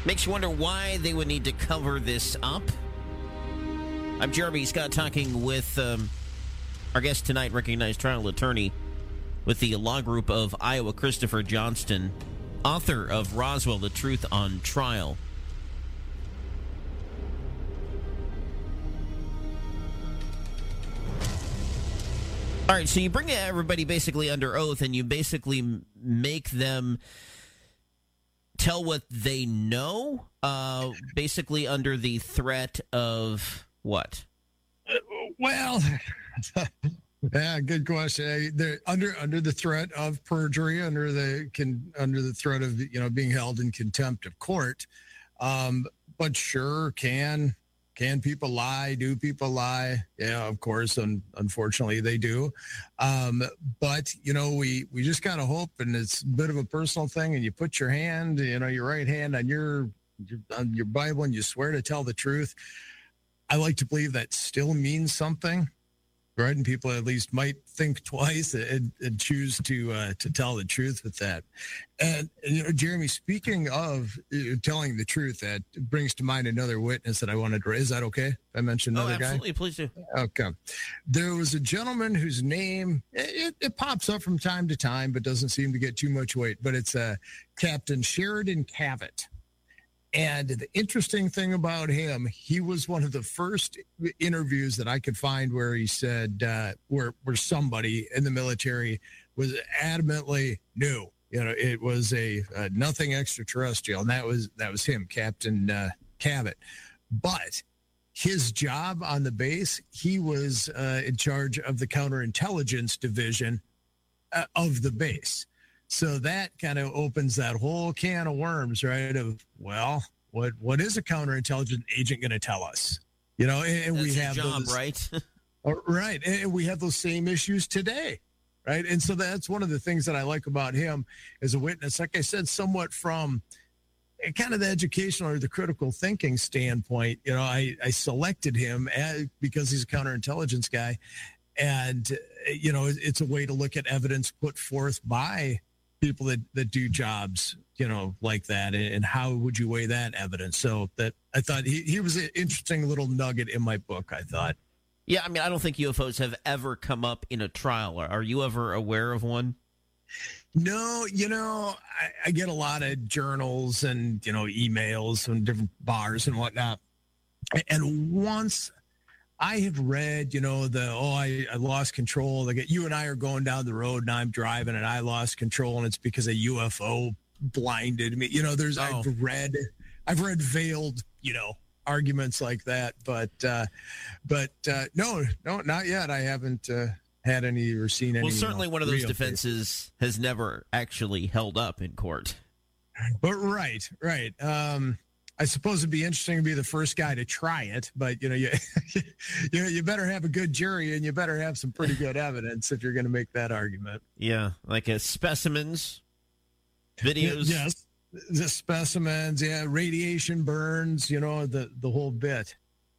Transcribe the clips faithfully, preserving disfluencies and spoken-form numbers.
Makes you wonder why they would need to cover this up. I'm Jeremy Scott talking with um, our guest tonight, recognized trial attorney with the law group of Iowa, Christopher Johnston, author of Roswell, The Truth on Trial. All right, so you bring everybody basically under oath, and you basically make them tell what they know, uh, basically under the threat of what? Uh, well, yeah, good question. They're under under the threat of perjury, under the can under the threat of you know being held in contempt of court. Um, but sure, can can people lie? Do people lie? Yeah, of course. And unfortunately, they do. Um, but you know, we we just gotta hope, and it's a bit of a personal thing. And you put your hand, you know, your right hand on your, your on your Bible, and you swear to tell the truth. I like to believe that still means something, right? And people at least might think twice and, and choose to uh, to tell the truth with that. And, and you know, Jeremy, speaking of uh, telling the truth, that brings to mind another witness that I wanted to raise. Is that okay if I mention another oh, absolutely. guy? Please do. Okay. There was a gentleman whose name, it, it pops up from time to time, but doesn't seem to get too much weight. But it's uh, Captain Sheridan Cavett. And the interesting thing about him, he was one of the first interviews that I could find where he said, uh, where, where somebody in the military was adamantly no, you know, it was a, a nothing extraterrestrial. And that was, that was him, Captain uh, Cavett. But his job on the base, he was uh, in charge of the counterintelligence division uh, of the base. So that kind of opens that whole can of worms, right? Of, well, what what is a counterintelligence agent going to tell us? You know, and, and That's we his have job, those, right? right, and we have those same issues today, right? And so that's one of the things that I like about him as a witness. Like I said, somewhat from kind of the educational or the critical thinking standpoint. You know, I I selected him as, because he's a counterintelligence guy, and you know, it's a way to look at evidence put forth by people that, that do jobs, you know, like that, and how would you weigh that evidence? So that I thought he, he was an interesting little nugget in my book, I thought. Yeah, I mean, I don't think U F Os have ever come up in a trial. Are you ever aware of one? No, you know, I, I get a lot of journals and, you know, emails from different bars and whatnot. And once I have read, you know, the, oh, I, I lost control. Like you and I are going down the road and I'm driving and I lost control and it's because a U F O blinded me. You know, there's, oh. I've read, I've read veiled, you know, arguments like that. But, uh, but uh, no, no, not yet. I haven't uh, had any or seen any. Well, certainly you know, one of those real defenses cases. has never actually held up in court. But right, right. Um, I suppose it'd be interesting to be the first guy to try it, but you know, you you, you better have a good jury and you better have some pretty good evidence if you're going to make that argument. Yeah, like a specimens, videos. Yes, the specimens, yeah, radiation burns, you know, the the whole bit.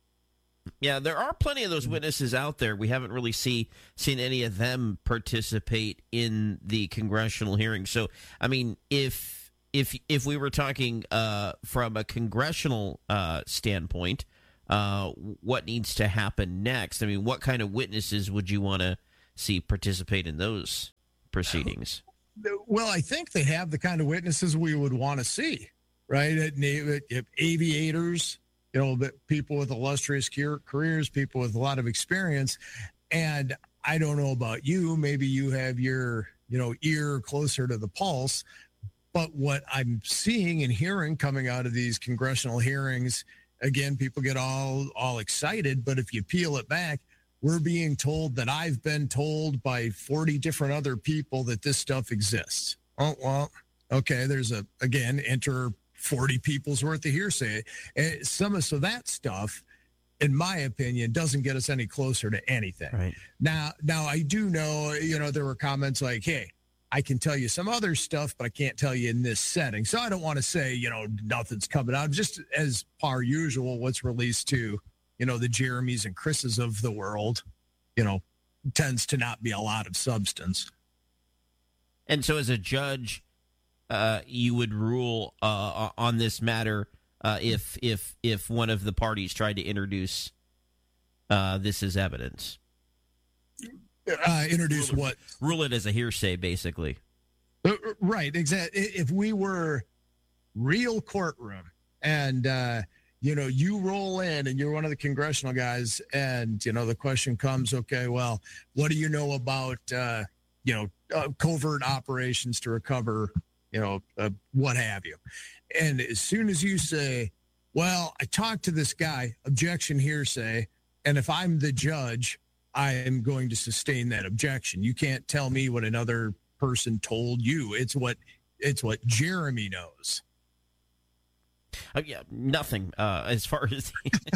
Yeah, there are plenty of those witnesses out there. We haven't really see seen any of them participate in the congressional hearing. So, I mean, if If if we were talking uh, from a congressional uh, standpoint, uh, what needs to happen next? I mean, what kind of witnesses would you want to see participate in those proceedings? Well, I think they have the kind of witnesses we would want to see, right? Aviators, you know, people with illustrious careers, people with a lot of experience. And I don't know about you, maybe you have your, you know, ear closer to the pulse. But what I'm seeing and hearing coming out of these congressional hearings, again, people get all all excited. But if you peel it back, we're being told that I've been told by forty different other people that this stuff exists. Oh, well, okay, there's a, again, enter forty people's worth of hearsay. And some of so that stuff, in my opinion, doesn't get us any closer to anything. Right. Now, now I do know, you know, there were comments like, hey, I can tell you some other stuff, but I can't tell you in this setting. So I don't want to say, you know, nothing's coming out. Just as par usual, what's released to, you know, the Jeremys and Chris's of the world, you know, tends to not be a lot of substance. And so as a judge, uh, you would rule uh, on this matter uh, if if if one of the parties tried to introduce uh, this as evidence? Uh, introduce rule what? It, rule it as a hearsay, basically. Uh, right, exactly. If we were real courtroom and, uh, you know, you roll in and you're one of the congressional guys and, you know, the question comes, okay, well, what do you know about, uh, you know, uh, covert operations to recover, you know, uh, what have you? And as soon as you say, well, I talked to this guy, objection hearsay, and if I'm the judge, I am going to sustain that objection. You can't tell me what another person told you. It's what it's what Jeremy knows. Uh, yeah, nothing. Uh, as far as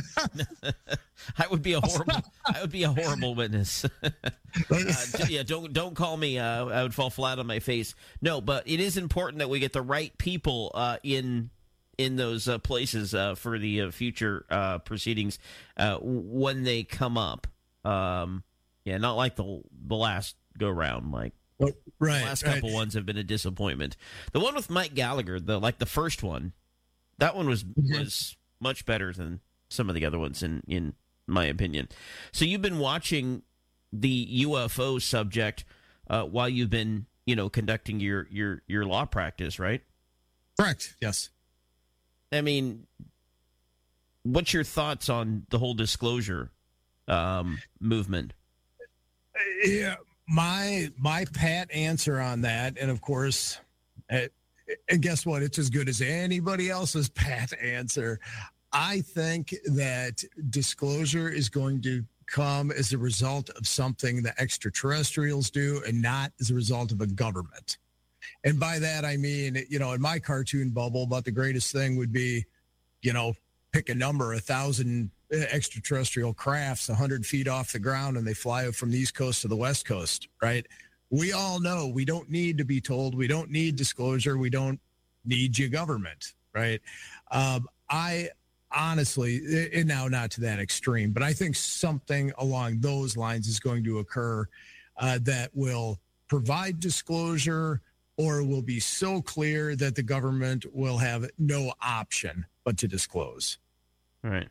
I would be a horrible, I would be a horrible witness. uh, yeah, don't don't call me. Uh, I would fall flat on my face. No, but it is important that we get the right people uh, in in those uh, places uh, for the uh, future uh, proceedings uh, when they come up. Um, yeah, not like the the last go round. Like right, the last couple right. ones have been a disappointment. The one with Mike Gallagher, the like the first one. That one was mm-hmm. was much better than some of the other ones, in, in my opinion. So you've been watching the U F O subject uh, while you've been, you know, conducting your, your, your law practice, right? Correct. Yes. I mean, what's your thoughts on the whole disclosure um, movement? Yeah, my my pat answer on that, and of course. It, And guess what? It's as good as anybody else's pat answer. I think that disclosure is going to come as a result of something the extraterrestrials do and not as a result of a government. And by that, I mean, you know, in my cartoon bubble, about the greatest thing would be, you know, pick a number, a thousand extraterrestrial crafts, a hundred feet off the ground, and they fly from the East Coast to the West Coast, right? We all know we don't need to be told. We don't need disclosure. We don't need your government, right? Um, I honestly, and now not to that extreme, but I think something along those lines is going to occur uh, that will provide disclosure or will be so clear that the government will have no option but to disclose. All right.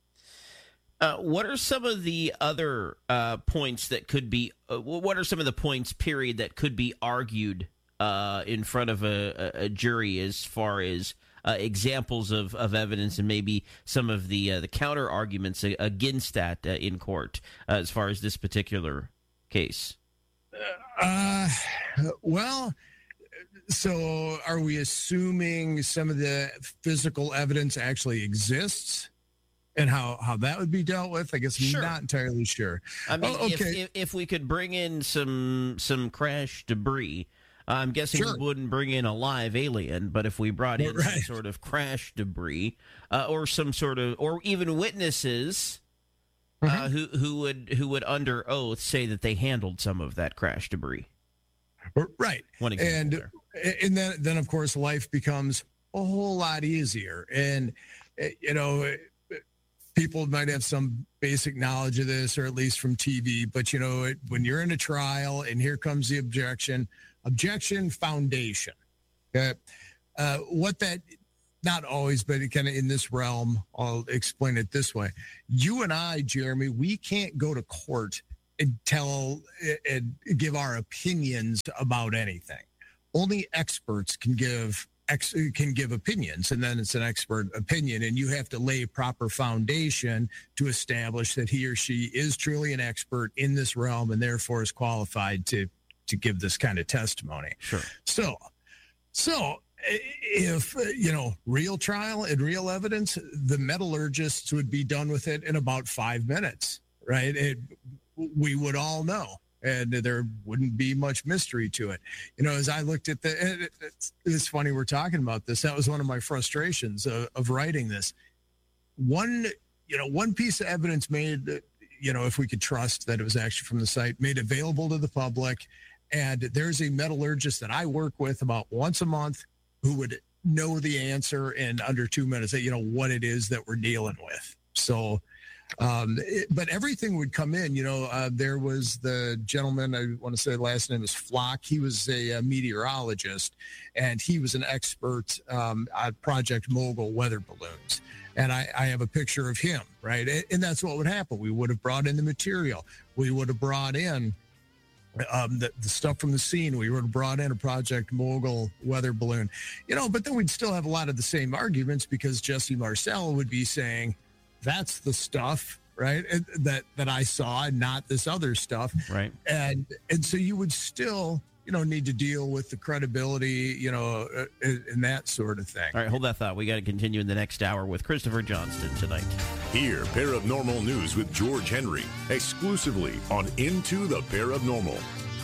Uh, what are some of the other uh, points that could be? Uh, what are some of the points, period, that could be argued uh, in front of a, a jury as far as uh, examples of, of evidence and maybe some of the uh, the counter arguments against that uh, in court uh, as far as this particular case? Uh, well, so are we assuming some of the physical evidence actually exists? And how, how that would be dealt with, I guess I'm sure. not entirely sure. I mean, oh, okay. if, if if we could bring in some some crash debris, I'm guessing sure. we wouldn't bring in a live alien. But if we brought in right. some sort of crash debris, uh, or some sort of, or even witnesses mm-hmm. uh, who who would who would under oath say that they handled some of that crash debris, right? One example and there. and then then of course life becomes a whole lot easier, and you know. People might have some basic knowledge of this, or at least from T V, but, you know, it, when you're in a trial and here comes the objection, objection foundation. Okay? Uh, what that, not always, but kind of in this realm, I'll explain it this way. You and I, Jeremy, we can't go to court and tell and give our opinions about anything. Only experts can give Ex, can give opinions, and then it's an expert opinion, and you have to lay proper foundation to establish that he or she is truly an expert in this realm and therefore is qualified to to give this kind of testimony. Sure. So, so if, you know, real trial and real evidence, the metallurgists would be done with it in about five minutes, right? It, we would all know. And there wouldn't be much mystery to it. You know, as I looked at the, it, it's, it's funny we're talking about this. That was one of my frustrations of, of writing this. One, you know, one piece of evidence made, you know, if we could trust that it was actually from the site, made available to the public. And there's a metallurgist that I work with about once a month who would know the answer in under two minutes, that, you know, what it is that we're dealing with. So Um, it, but everything would come in. You know, uh, there was the gentleman, I want to say the last name is Flock. He was a, a meteorologist, and he was an expert um, at Project Mogul weather balloons. And I, I have a picture of him, right? And, and that's what would happen. We would have brought in the material. We would have brought in Um, the, the stuff from the scene. We would have brought in a Project Mogul weather balloon, you know, but then we'd still have a lot of the same arguments because Jesse Marcel would be saying, that's the stuff, right, that that I saw and not this other stuff. Right. And and so you would still, you know, need to deal with the credibility, you know, uh, and that sort of thing. All right, hold that thought. We got to continue in the next hour with Christopher Johnston tonight. Hear Paranormal News with George Henry exclusively on Into the Paranormal.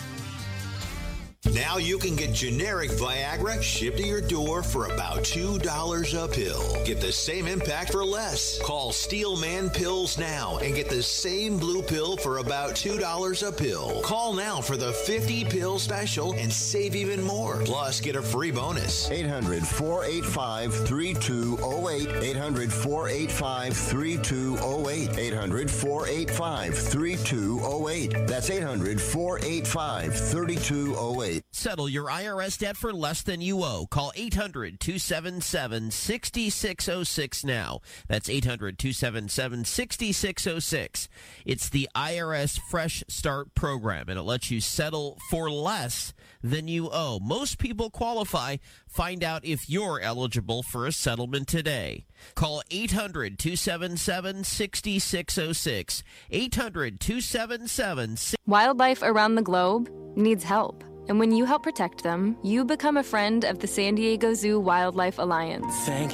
Now you can get generic Viagra shipped to your door for about two dollars a pill. Get the same impact for less. Call Steelman Pills now and get the same blue pill for about two dollars a pill. Call now for the fifty pill special and save even more. Plus, get a free bonus. eight hundred, four eight five, three two zero eight. eight hundred, four eight five, three two zero eight. eight hundred, four eight five, three two zero eight. That's eight hundred, four eight five, three two zero eight. Settle your I R S debt for less than you owe. Call eight hundred, two seven seven, six six zero six now. That's eight hundred, two seven seven, six six zero six. It's the I R S Fresh Start program, and it lets you settle for less than you owe. Most people qualify. Find out if you're eligible for a settlement today. Call eight hundred, two seven seven, six six zero six. eight hundred, two seven seven, six six zero six. Wildlife around the globe needs help. And when you help protect them, you become a friend of the San Diego Zoo Wildlife Alliance. Thank